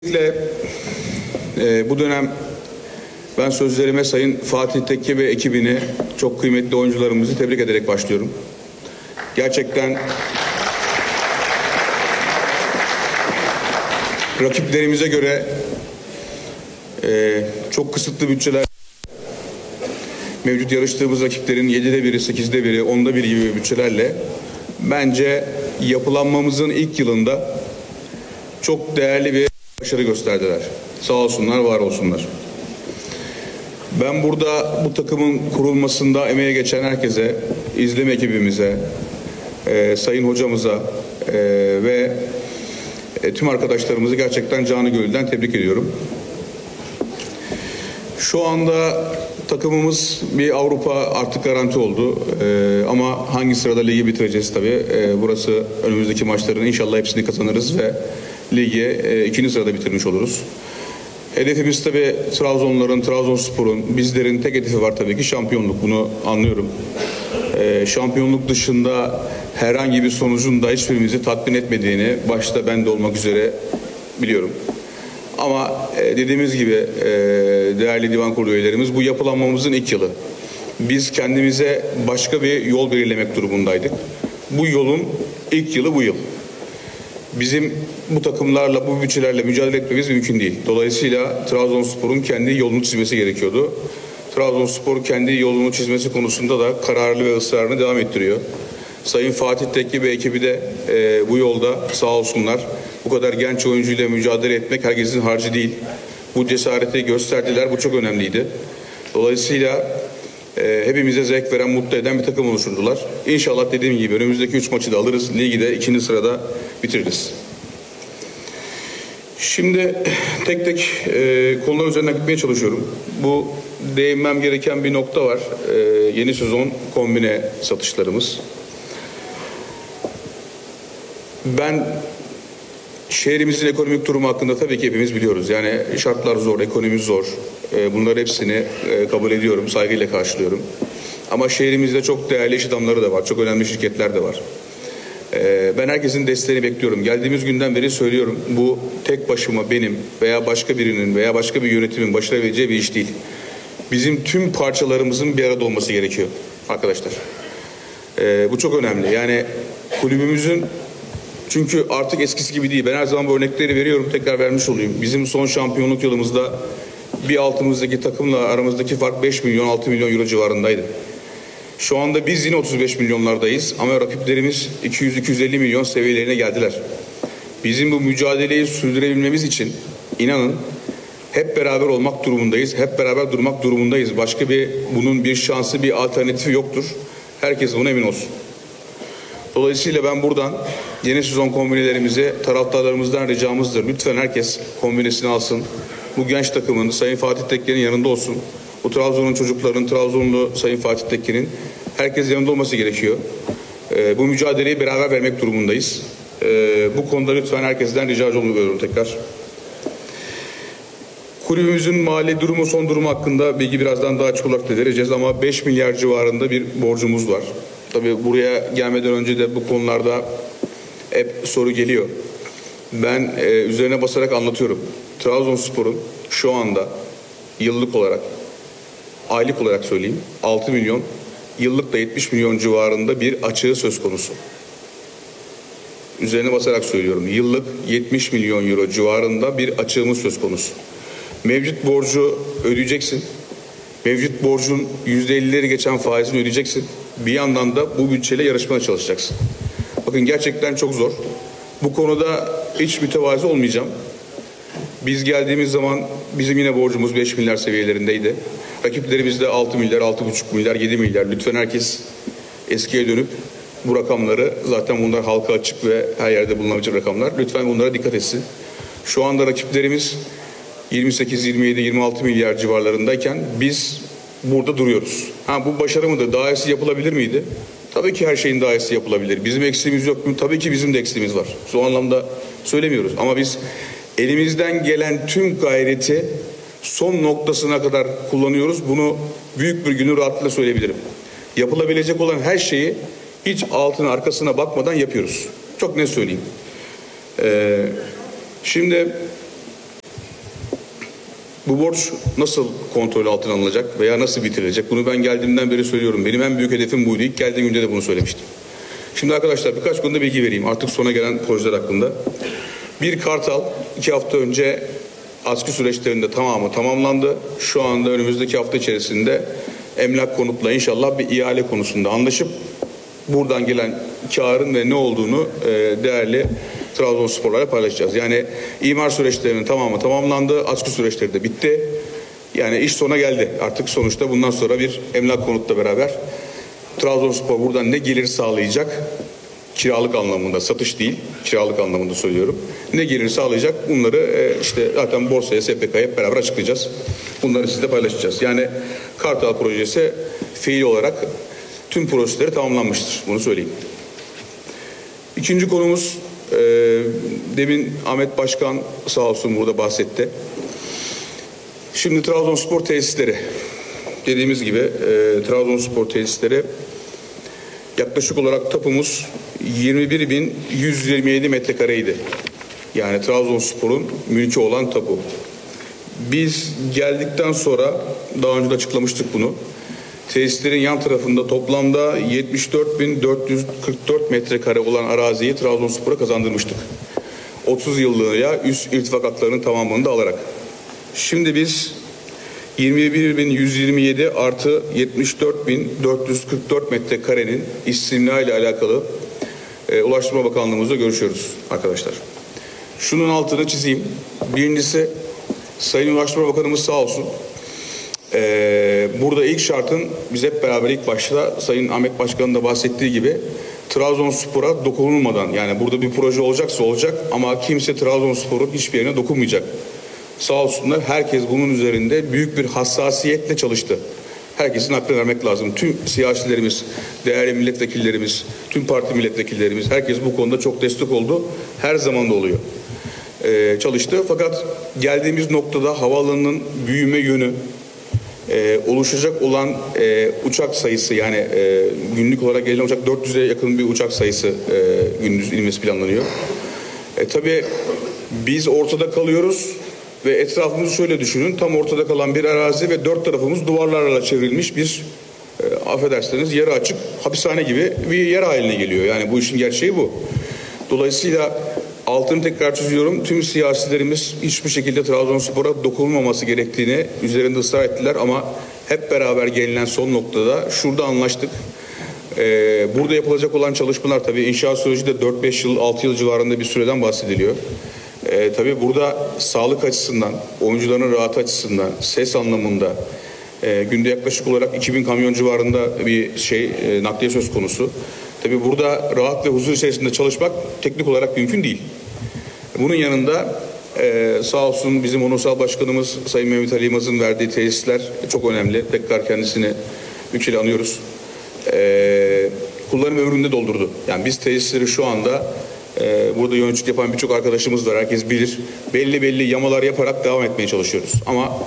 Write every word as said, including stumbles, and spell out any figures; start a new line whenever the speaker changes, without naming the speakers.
Özellikle e, bu dönem ben sözlerime Sayın Fatih Tekke ve ekibini, çok kıymetli oyuncularımızı tebrik ederek başlıyorum. Gerçekten rakiplerimize göre e, çok kısıtlı bütçeler, mevcut yarıştığımız rakiplerin yedide biri, sekizde biri, onda biri gibi bütçelerle bence yapılanmamızın ilk yılında çok değerli bir başarı gösterdiler. Sağ olsunlar, var olsunlar. Ben burada bu takımın kurulmasında emeğe geçen herkese, izleme ekibimize, e, sayın hocamıza e, ve e, tüm arkadaşlarımızı gerçekten canı gönülden tebrik ediyorum. Şu anda takımımız bir Avrupa artık garanti oldu. Ee, ama hangi sırada ligi bitireceğiz tabii. Ee, burası önümüzdeki maçların inşallah hepsini kazanırız ve ligi e, ikinci sırada bitirmiş oluruz. Hedefimiz tabii Trabzonluların, Trabzonspor'un, bizlerin tek hedefi var tabii ki şampiyonluk. Bunu anlıyorum. Ee, şampiyonluk dışında herhangi bir sonucun da hiçbirimizi tatmin etmediğini başta ben de olmak üzere biliyorum. Ama dediğimiz gibi değerli divan kurulu üyelerimiz, bu yapılanmamızın ilk yılı. Biz kendimize başka bir yol belirlemek durumundaydık. Bu yolun ilk yılı bu yıl. Bizim bu takımlarla, bu bütçelerle mücadele etmemiz mümkün değil. Dolayısıyla Trabzonspor'un kendi yolunu çizmesi gerekiyordu. Trabzonspor kendi yolunu çizmesi konusunda da kararlı ve ısrarını devam ettiriyor. Sayın Fatih Tekke ve ekibi de e, bu yolda sağ olsunlar. Bu kadar genç oyuncuyla mücadele etmek herkesin harcı değil. Bu cesareti gösterdiler. Bu çok önemliydi. Dolayısıyla e, hepimize zevk veren, mutlu eden bir takım oluşturdular. İnşallah dediğim gibi önümüzdeki üç maçı da alırız. Ligi de ikinci sırada bitiririz. Şimdi tek tek e, konular üzerinden gitmeye çalışıyorum. Bu değinmem gereken bir nokta var. E, yeni sezon kombine satışlarımız. Ben şehrimizin ekonomik durumu hakkında tabii ki hepimiz biliyoruz. Yani şartlar zor, ekonomi zor. Bunların hepsini kabul ediyorum, saygıyla karşılıyorum. Ama şehrimizde çok değerli iş adamları da var, çok önemli şirketler de var. Ben herkesin desteğini bekliyorum. Geldiğimiz günden beri söylüyorum. Bu tek başıma benim veya başka birinin veya başka bir yönetimin başarabileceği bir iş değil. Bizim tüm parçalarımızın bir arada olması gerekiyor arkadaşlar. Bu çok önemli. Yani kulübümüzün, çünkü artık eskisi gibi değil. Ben her zaman bu örnekleri veriyorum. Tekrar vermiş olayım. Bizim son şampiyonluk yılımızda bir altımızdaki takımla aramızdaki fark beş milyon altı milyon euro civarındaydı. Şu anda biz yine otuz beş milyonlardayız. Ama rakiplerimiz iki yüz iki yüz elli milyon seviyelerine geldiler. Bizim bu mücadeleyi sürdürebilmemiz için inanın hep beraber olmak durumundayız. Hep beraber durmak durumundayız. Başka bir bunun bir şansı, bir alternatifi yoktur. Herkes buna emin olsun. Dolayısıyla ben buradan yeni sezon kombinelerimize taraftarlarımızdan ricamızdır. Lütfen herkes kombinesini alsın. Bu genç takımın Sayın Fatih Tekke'nin yanında olsun. Bu Trabzon'un çocuklarının, Trabzonlu Sayın Fatih Tekke'nin herkes yanında olması gerekiyor. Ee, bu mücadeleyi beraber vermek durumundayız. Ee, bu konuda lütfen herkesten ricacı oluyorum tekrar. Kulübümüzün mali durumu, son durumu hakkında bilgi birazdan daha açık olarak da vereceğiz ama beş milyar civarında bir borcumuz var. Tabii buraya gelmeden önce de bu konularda hep soru geliyor. Ben e, üzerine basarak anlatıyorum. Trabzonspor'un şu anda yıllık olarak, aylık olarak söyleyeyim, altı milyon, yıllık da yetmiş milyon civarında bir açığı söz konusu. Üzerine basarak söylüyorum. Yıllık yetmiş milyon euro civarında bir açığımız söz konusu. Mevcut borcu ödeyeceksin. Mevcut borcun yüzde ellileri geçen faizini ödeyeceksin. Bir yandan da bu bütçeyle yarışmaya çalışacaksın. Bakın gerçekten çok zor. Bu konuda hiç mütevazi olmayacağım. Biz geldiğimiz zaman bizim yine borcumuz beş milyar seviyelerindeydi. Rakiplerimiz de altı milyar, altı buçuk milyar, yedi milyar. Lütfen herkes eskiye dönüp bu rakamları, zaten bunlar halka açık ve her yerde bulunabilecek rakamlar. Lütfen bunlara dikkat etsin. Şu anda rakiplerimiz yirmi sekiz, yirmi yedi, yirmi altı milyar civarlarındayken biz burada duruyoruz. Ha, bu başarı mıdır? Daha iyisi yapılabilir miydi? Tabii ki her şeyin daha iyisi yapılabilir. Bizim eksiğimiz yok mu? Tabii ki bizim de eksiğimiz var. Şu anlamda söylemiyoruz. Ama biz elimizden gelen tüm gayreti son noktasına kadar kullanıyoruz. Bunu büyük bir gönül rahatlığıyla söyleyebilirim. Yapılabilecek olan her şeyi hiç altına arkasına bakmadan yapıyoruz. Çok net söyleyeyim. Ee, şimdi Bu borç nasıl kontrol altına alınacak veya nasıl bitirilecek? Bunu ben geldiğimden beri söylüyorum. Benim en büyük hedefim buydu. İlk geldiğim günde de bunu söylemiştim. Şimdi arkadaşlar birkaç konuda bilgi vereyim. Artık sona gelen projeler hakkında. Bir Kartal iki hafta önce askı süreçlerinde tamamı tamamlandı. Şu anda önümüzdeki hafta içerisinde emlak konutla inşallah bir ihale konusunda anlaşıp buradan gelen karın ve ne olduğunu değerli Trabzonspor'la paylaşacağız. Yani imar süreçlerinin tamamı tamamlandı. Askı süreçleri de bitti. Yani iş sona geldi. Artık sonuçta bundan sonra bir emlak konutla beraber Trabzonspor buradan ne gelir sağlayacak? Kiralık anlamında, satış değil, kiralık anlamında söylüyorum. Ne gelir sağlayacak? Bunları işte zaten borsaya, S P K'ya hep beraber açıklayacağız. Bunları sizle paylaşacağız. Yani Kartal projesi fiil olarak tüm projeleri tamamlanmıştır. Bunu söyleyeyim. İkinci konumuz, e, demin Ahmet Başkan sağ olsun burada bahsetti. Şimdi Trabzonspor tesisleri, dediğimiz gibi e, Trabzonspor tesisleri yaklaşık olarak tapumuz yirmi bir bin yüz yirmi yedi metrekareydi. Yani Trabzonspor'un mülkü olan tapu. Biz geldikten sonra daha önce de açıklamıştık bunu. Tesislerin yan tarafında toplamda yetmiş dört bin dört yüz kırk dört metrekare olan araziyi Trabzonspor'a kazandırmıştık. otuz yıllığına üst irtifak haklarının tamamını da alarak. Şimdi biz yirmi bir bin yüz yirmi yedi artı yetmiş dört bin dört yüz kırk dört metrekarenin istimla ile alakalı e, Ulaştırma Bakanlığımızla görüşüyoruz arkadaşlar. Şunun altını çizeyim. Birincisi, Sayın Ulaştırma Bakanımız sağ olsun. Ee, burada ilk şartın biz hep beraber ilk başta Sayın Ahmet Başkan'ın da bahsettiği gibi Trabzonspor'a dokunulmadan, yani burada bir proje olacaksa olacak ama kimse Trabzonspor'un hiçbir yerine dokunmayacak. Sağ olsunlar, herkes bunun üzerinde büyük bir hassasiyetle çalıştı. Herkesin hakkını vermek lazım. Tüm siyasilerimiz, değerli milletvekillerimiz, tüm parti milletvekillerimiz, herkes bu konuda çok destek oldu. Her zaman da oluyor. Ee, çalıştı. Fakat geldiğimiz noktada havaalanının büyüme yönü, Ee, oluşacak olan e, uçak sayısı, yani e, günlük olarak gelen uçak dört yüze yakın bir uçak sayısı e, gündüz inmesi planlanıyor. E, tabii biz ortada kalıyoruz ve etrafımızı şöyle düşünün, tam ortada kalan bir arazi ve dört tarafımız duvarlarla çevrilmiş bir e, affedersiniz yarı açık hapishane gibi bir yer haline geliyor. Yani bu işin gerçeği bu. Dolayısıyla altını tekrar çiziyorum. Tüm siyasilerimiz hiçbir şekilde Trabzonspor'a dokunulmaması gerektiğini üzerinde ısrar ettiler ama hep beraber gelinen son noktada şurada anlaştık. Ee, burada yapılacak olan çalışmalar, tabii inşaat süreci de dört beş yıl, altı yıl civarında bir süreden bahsediliyor. Ee, tabii burada sağlık açısından, oyuncuların rahat açısından, ses anlamında e, günde yaklaşık olarak iki bin kamyon civarında bir şey e, nakliye söz konusu. Tabii burada rahat ve huzur içerisinde çalışmak teknik olarak mümkün değil. Bunun yanında e, sağ olsun bizim onursal başkanımız Sayın Mehmet Ali Yılmaz'ın verdiği tesisler çok önemli. Tekrar kendisini ülkeyle anıyoruz. E, kullanım ömründe doldurdu. Yani biz tesisleri şu anda e, burada yöneticilik yapan birçok arkadaşımız var. Herkes bilir. Belli belli yamalar yaparak devam etmeye çalışıyoruz. Ama